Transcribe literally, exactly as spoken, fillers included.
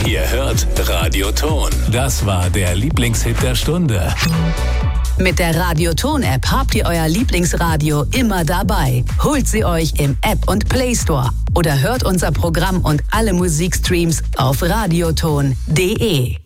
Ihr hört Radioton. Das war der Lieblingshit der Stunde. Mit der Radioton-App habt ihr euer Lieblingsradio immer dabei. Holt sie euch im App und Play Store oder hört unser Programm und alle Musikstreams auf radioton punkt de.